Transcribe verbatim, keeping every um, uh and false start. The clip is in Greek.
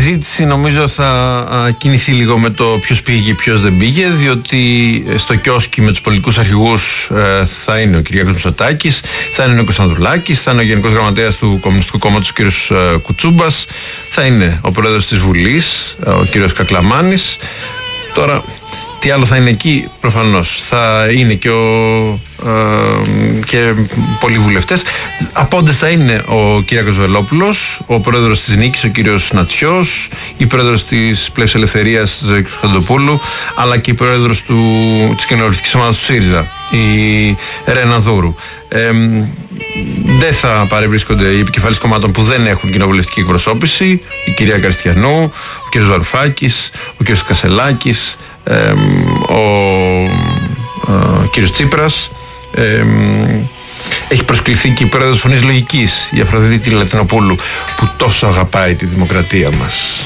συζήτηση νομίζω θα α, κινηθεί λίγο με το ποιος πήγε, ποιος δεν πήγε, διότι στο κιόσκι με τους πολιτικούς αρχηγούς ε, θα είναι ο Κυριάκος Μητσοτάκης, θα είναι ο Κωνσταντουλάκης, θα είναι ο Γενικός Γραμματέας του Κομμουνιστικού Κόμματος ο κ. Κουτσούμπας, θα είναι ο Πρόεδρος της Βουλής, ο κ. Κακλαμάνης. Τώρα, τι άλλο θα είναι εκεί, προφανώς θα είναι και, ο, ε, και πολλοί βουλευτές. Απόντες θα είναι ο Κυριάκος Βελόπουλος, ο πρόεδρος της Νίκης, ο κύριος Νατσιός, η πρόεδρος της Πλεύσης Ελευθερίας, Ζωή Κωνσταντοπούλου, αλλά και η πρόεδρος του, της κοινοβουλευτικής ομάδας του ΣΥΡΙΖΑ, η Ρένα Δούρου. Ε, δεν θα παρευρίσκονται οι επικεφαλής κομμάτων που δεν έχουν κοινοβουλευτική εκπροσώπηση, η κυρία Καριστιανού, ο κύριος Βαρουφάκης, ο κύριος Κασελάκης, Ε, ο, ο κύριος Τσίπρας, ε, έχει προσκληθεί και η πρόεδρος Φωνής Λογικής, η Αφροδίτη Λατινοπούλου, που τόσο αγαπάει τη δημοκρατία μας.